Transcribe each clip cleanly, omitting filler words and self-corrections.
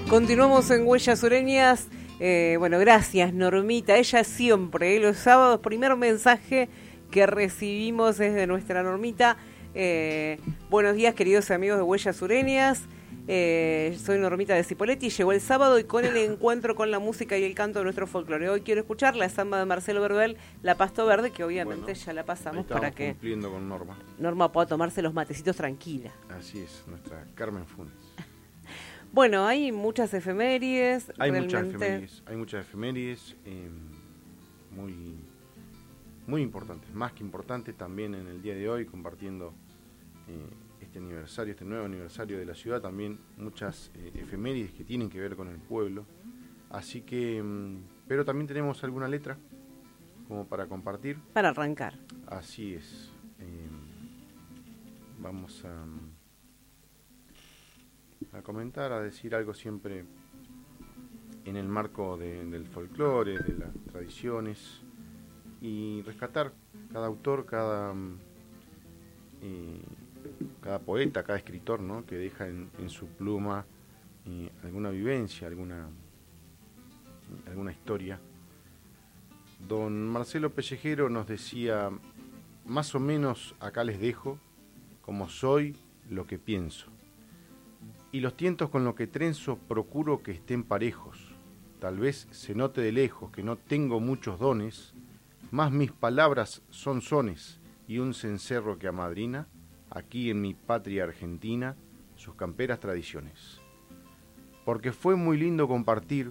Continuamos en Huellas Sureñas. Bueno, gracias Normita. Ella siempre, los sábados, primer mensaje que recibimos es de nuestra Normita. Buenos días, queridos amigos de Huellas Sureñas. Soy Normita de Cipolletti. Llegó el sábado y con el encuentro con la música y el canto de nuestro folclore. Hoy quiero escuchar la samba de Marcelo Verdel, La Pasto Verde, que obviamente ya la pasamos para que cumpliendo con Norma pueda tomarse los matecitos tranquila. Así es, nuestra Carmen Funes. Bueno, hay muchas efemérides. Hay muchas efemérides muy importantes, más que importantes también en el día de hoy, compartiendo este nuevo aniversario de la ciudad, también muchas efemérides que tienen que ver con el pueblo. Así que, pero también tenemos alguna letra como para compartir. Para arrancar. Así es. Vamos a comentar, a decir algo siempre en el marco del folclore, de las tradiciones, y rescatar cada autor, cada poeta, cada escritor, ¿no?, que deja en su pluma alguna vivencia, alguna historia. Don Marcelo Pellejero nos decía: más o menos acá les dejo como soy lo que pienso, y los tientos con lo que trenzo procuro que estén parejos. Tal vez se note de lejos que no tengo muchos dones, más mis palabras son sones y un cencerro que amadrina aquí en mi patria argentina sus camperas tradiciones. Porque fue muy lindo compartir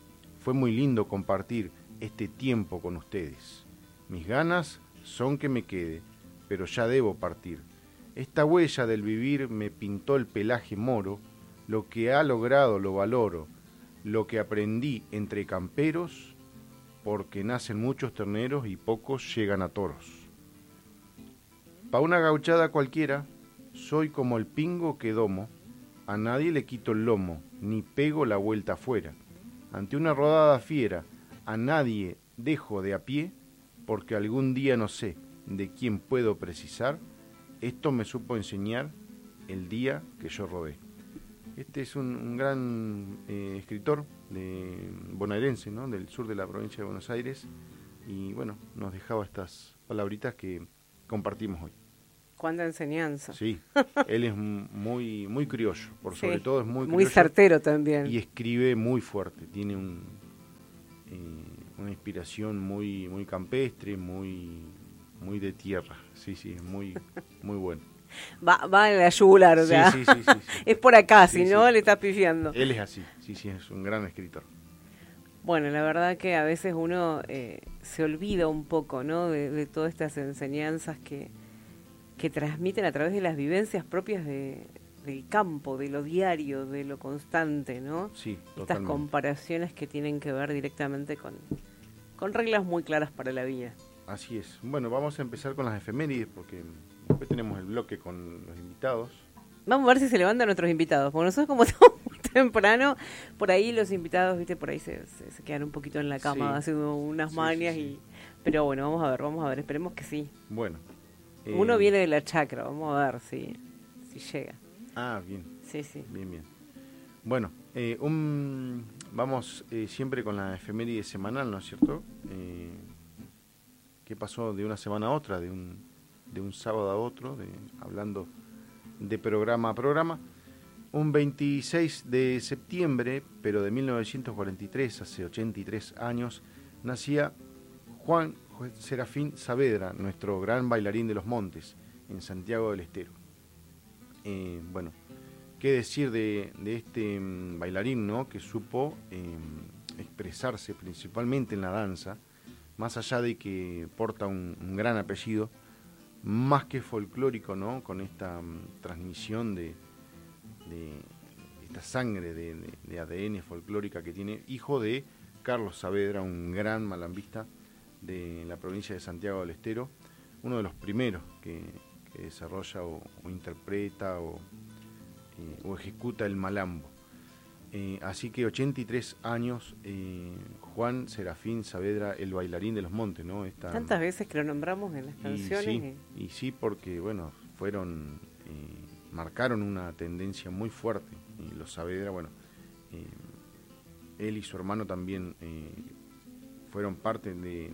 este tiempo con ustedes. Mis ganas son que me quede, pero ya debo partir. Esta huella del vivir me pintó el pelaje moro, lo que ha logrado lo valoro, lo que aprendí entre camperos, porque nacen muchos terneros y pocos llegan a toros. Pa' una gauchada cualquiera, soy como el pingo que domo, a nadie le quito el lomo, ni pego la vuelta afuera. Ante una rodada fiera, a nadie dejo de a pie, porque algún día no sé de quién puedo precisar. Esto me supo enseñar el día que yo rodé. Este es un gran escritor bonaerense, ¿no?, del sur de la provincia de Buenos Aires, y bueno, nos dejaba estas palabritas que compartimos hoy. Cuánta enseñanza. Sí, él es muy criollo, por sobre todo es muy criollo. Muy certero también. Y escribe muy fuerte, tiene una inspiración muy campestre, muy de tierra. Sí, es muy bueno. Va en la yugular, o sea. Sí. Es por acá, sí, si no, sí. le está pifiando. Él es así, sí, es un gran escritor. Bueno, la verdad que a veces uno se olvida un poco, ¿no?, de todas estas enseñanzas que transmiten a través de las vivencias propias del campo, de lo diario, de lo constante, ¿no? Sí, estas totalmente. comparaciones que tienen que ver directamente con reglas muy claras para la vida. Así es. Bueno, vamos a empezar con las efemérides, porque después tenemos el bloque con los invitados. Vamos a ver si se levantan nuestros invitados, porque nosotros como estamos muy temprano, por ahí los invitados, viste, por ahí se quedan un poquito en la cama, Sí. haciendo unas manias. Sí. Pero bueno, vamos a ver, esperemos que sí. Bueno. Uno viene de la chacra, vamos a ver si llega. Ah, bien. Sí. Bien. Bueno, vamos siempre con la efeméride semanal, ¿no es cierto? ¿Qué pasó de una semana a otra, de un sábado a otro, hablando de programa a programa? Un 26 de septiembre, pero de 1943, hace 83 años, nacía Juan Serafín Saavedra, nuestro gran bailarín de los Montes, en Santiago del Estero. Bueno, qué decir de este bailarín, ¿no?, que supo expresarse principalmente en la danza, más allá de que porta un gran apellido, más que folclórico, ¿no?, con esta transmisión de esta sangre de ADN folclórica que tiene, hijo de Carlos Saavedra, un gran malambista de la provincia de Santiago del Estero, uno de los primeros que desarrolla o interpreta o ejecuta el malambo. Así que 83 años, Juan Serafín Saavedra, el bailarín de los Montes, ¿no? Tantas veces que lo nombramos en las canciones. Y sí, porque bueno, marcaron una tendencia muy fuerte, y los Saavedra, bueno, él y su hermano también fueron parte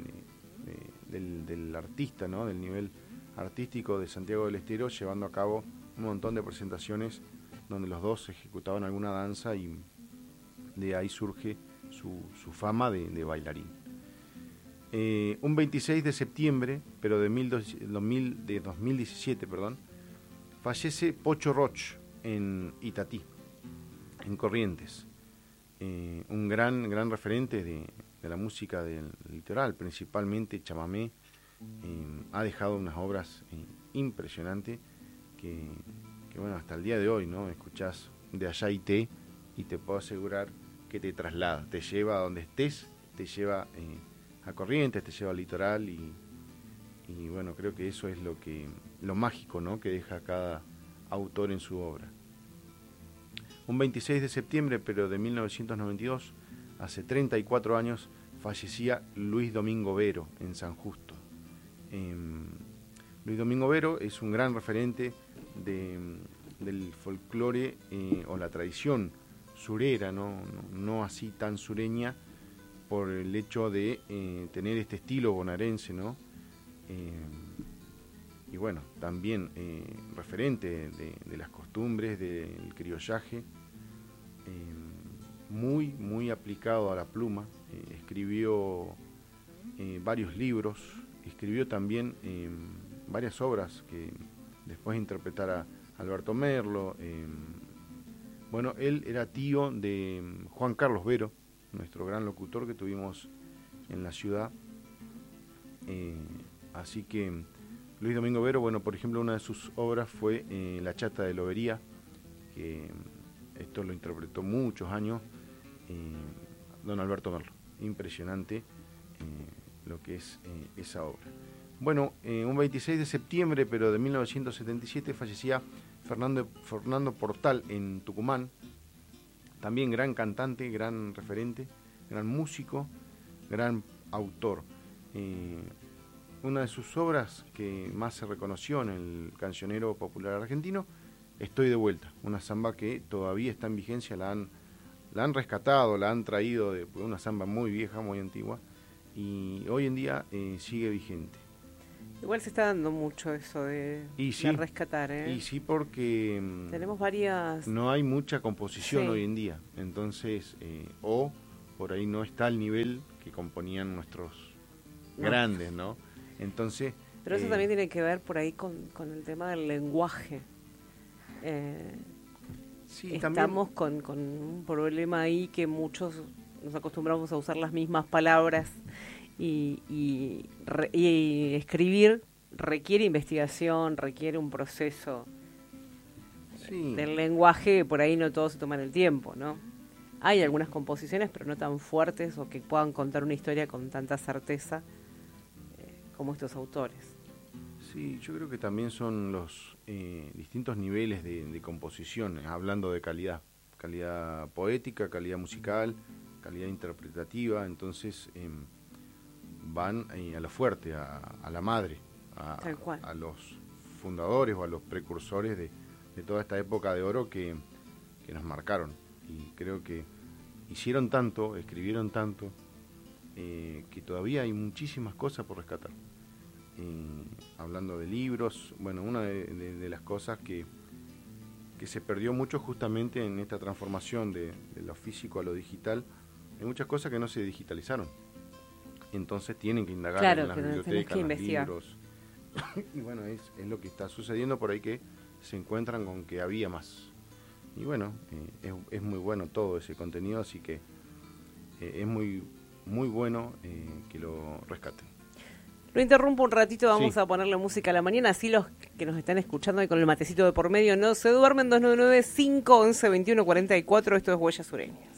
del artista, ¿no? Del nivel artístico de Santiago del Estero, llevando a cabo un montón de presentaciones donde los dos ejecutaban alguna danza, y de ahí surge su fama de bailarín. Un 26 de septiembre, pero de 2017, fallece Pocho Roch en Itatí, en Corrientes. Un gran referente de la música del litoral, principalmente chamamé. Ha dejado unas obras impresionantes que bueno, hasta el día de hoy, ¿no? Escuchás de allá y te puedo asegurar que te traslada, te lleva a donde estés, te lleva a Corrientes, te lleva al litoral, y bueno, creo que eso es lo mágico, ¿no? Que deja cada autor en su obra. Un 26 de septiembre, pero de 1992, hace 34 años, fallecía Luis Domingo Vero en San Justo. Luis Domingo Vero es un gran referente del folclore o la tradición surera, no así tan sureña, por el hecho de tener este estilo bonaerense, ¿no? Y bueno, también referente de las costumbres, del criollaje, muy aplicado a la pluma. Escribió varios libros, escribió también varias obras que después interpretara Alberto Merlo. Bueno, él era tío de Juan Carlos Vero, nuestro gran locutor que tuvimos en la ciudad. Así que Luis Domingo Vero, bueno, por ejemplo, una de sus obras fue La Chata de Lobería, que esto lo interpretó muchos años don Alberto Merlo. Impresionante lo que es esa obra. Bueno, un 26 de septiembre, pero de 1977, fallecía Fernando Portal en Tucumán. También gran cantante, gran referente, gran músico, gran autor. Una de sus obras que más se reconoció en el cancionero popular argentino, Estoy de vuelta, una samba que todavía está en vigencia, la han rescatado, la han traído de una samba muy vieja, muy antigua, y hoy en día sigue vigente. Igual se está dando mucho eso de rescatar, ¿eh? Y sí, porque tenemos varias... No hay mucha composición sí. hoy en día, entonces, o por ahí no está al nivel que componían nuestros grandes, ¿no? Entonces... Pero eso también tiene que ver por ahí con el tema del lenguaje. Sí, estamos con un problema ahí que muchos nos acostumbramos a usar las mismas palabras y escribir requiere investigación, requiere un proceso del lenguaje, por ahí no todos se toman el tiempo, ¿no? Hay algunas composiciones, pero no tan fuertes o que puedan contar una historia con tanta certeza como estos autores. Sí, yo creo que también son los distintos niveles de composición, hablando de calidad poética, calidad musical, calidad interpretativa. Entonces van a lo fuerte, a la madre, a los fundadores o a los precursores de toda esta época de oro que nos marcaron. Y creo que hicieron tanto, escribieron tanto, que todavía hay muchísimas cosas por rescatar. Hablando de libros, bueno, una de las cosas que se perdió mucho justamente en esta transformación de lo físico a lo digital, hay muchas cosas que no se digitalizaron, entonces tienen que indagar en las bibliotecas, en los libros, y bueno, es lo que está sucediendo por ahí, que se encuentran con que había más, y bueno, es muy bueno todo ese contenido, así que es muy bueno que lo rescaten. Lo interrumpo un ratito, vamos a ponerle música a la mañana, así los que nos están escuchando y con el matecito de por medio no se duermen. 299-511-2144, esto es Huella Sureña.